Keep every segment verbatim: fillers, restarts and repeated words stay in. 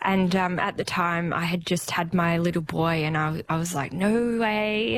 And um, at the time, I had just had my little boy, and I, I was like, no way.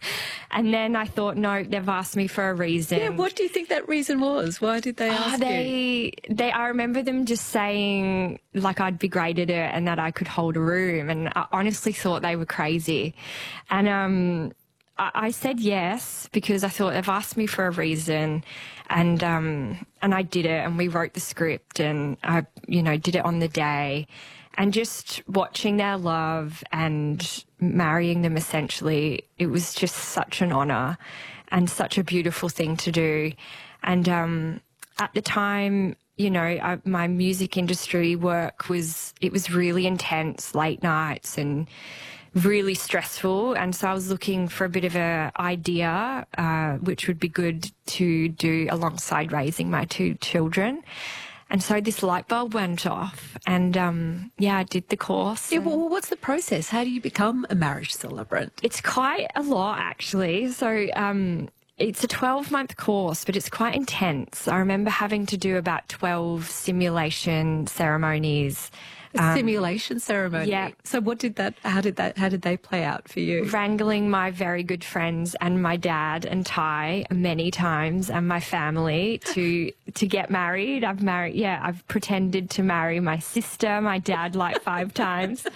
And then I thought, no, they've asked me for a reason. Yeah, what do you think that reason was? Why did they ask oh, they, you? They, I remember them just saying, like, I'd be great at it and that I could hold a room. And I honestly thought they were crazy. And um, I, I said yes because I thought they've asked me for a reason. And um, and I did it, and we wrote the script, and I, you know, did it on the day. And just watching their love and marrying them, essentially, it was just such an honour and such a beautiful thing to do. And um, at the time, you know, I, my music industry work was, it was really intense, late nights and really stressful. And so I was looking for a bit of a idea, uh, which would be good to do alongside raising my two children. And so this light bulb went off, and um, yeah, I did the course. Yeah, well, what's the process? How do you become a marriage celebrant? It's quite a lot, actually. So um, it's a twelve-month course, but it's quite intense. I remember having to do about twelve simulation ceremonies. A Um, simulation ceremony. yeah. So what did that, how did that, how did they play out for you? Wrangling my very good friends and my dad and Ty many times, and my family to to get married. I've married, yeah, I've pretended to marry my sister, my dad, like five times.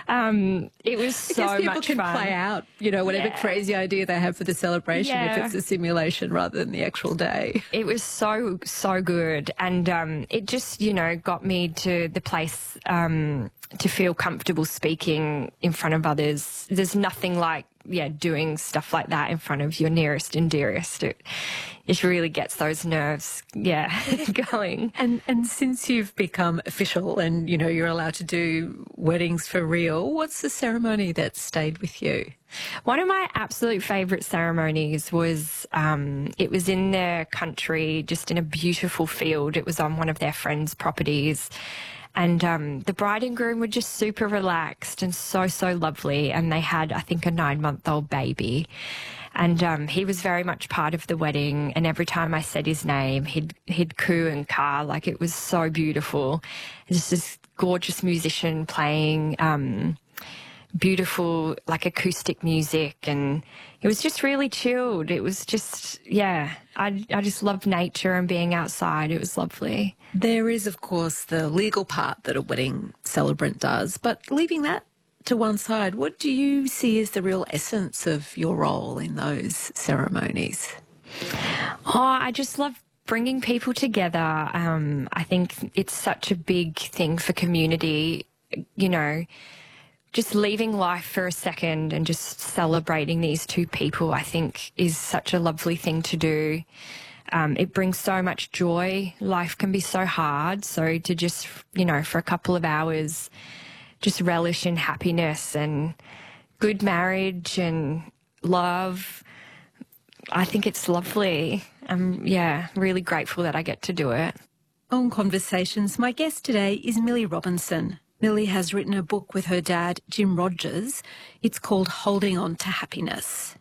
Um, it was so I guess people much can fun. play out, you know, whatever Yeah. crazy idea they have for the celebration if Yeah. it's a simulation rather than the actual day. It was so, so good. And um, it just, you know, got me to the place um, to feel comfortable speaking in front of others. There's nothing like, yeah, doing stuff like that in front of your nearest and dearest. It, it really gets those nerves, yeah, going. And and since you've become official and, you know, you're allowed to do weddings for real, what's the ceremony that stayed with you? One of my absolute favourite ceremonies was, um, it was in their country, just in a beautiful field. It was on one of their friends' properties. And um, the bride and groom were just super relaxed and so, so lovely. And they had, I think, a nine-month-old baby. And um, he was very much part of the wedding. And every time I said his name, he'd, he'd coo and car. Like, it was so beautiful. Just this gorgeous musician playing um, beautiful, like, acoustic music. And it was just really chilled. It was just, yeah, I, I just loved nature and being outside. It was lovely. There is, of course, the legal part that a wedding celebrant does, but leaving that to one side, what do you see as the real essence of your role in those ceremonies? Oh, I just love bringing people together. Um, I think it's such a big thing for community, you know, just leaving life for a second and just celebrating these two people, I think, is such a lovely thing to do. Um, it brings so much joy. Life can be so hard. So to just, you know, for a couple of hours, just relish in happiness and good marriage and love, I think it's lovely. I'm, yeah, really grateful that I get to do it. On Conversations, my guest today is Millie Robinson. Millie has written a book with her dad, Jim Rogers. It's called Holding On to Happiness.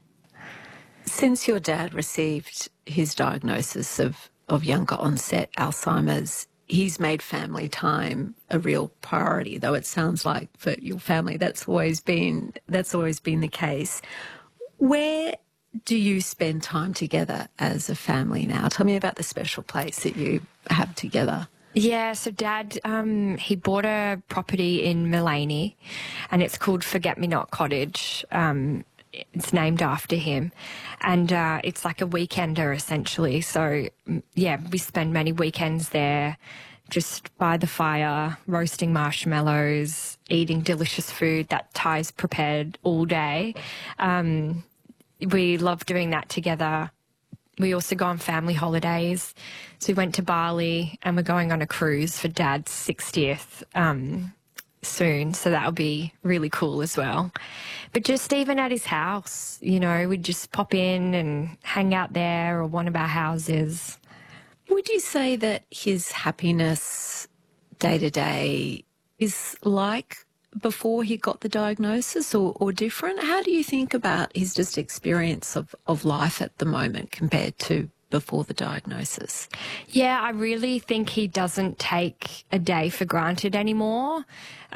Since your dad received his diagnosis of, of younger onset Alzheimer's, he's made family time a real priority, though it sounds like for your family that's always been that's always been the case. Where do you spend time together as a family now? Tell me about the special place that you have together. Yeah, so Dad, um, he bought a property in Mullaney, and it's called Forget Me Not Cottage. Um, it's named after him, and uh, it's like a weekender essentially. So yeah, we spend many weekends there, just by the fire, roasting marshmallows, eating delicious food that Ty's prepared all day. Um, we love doing that together. We also go on family holidays. So we went to Bali, and we're going on a cruise for Dad's sixtieth um, soon. So that'll be really cool as well. But just even at his house, you know, we'd just pop in and hang out there or one of our houses. Would you say that his happiness day to day is like before he got the diagnosis, or, or different? How do you think about his just experience of, of life at the moment compared to before the diagnosis? Yeah, I really think he doesn't take a day for granted anymore.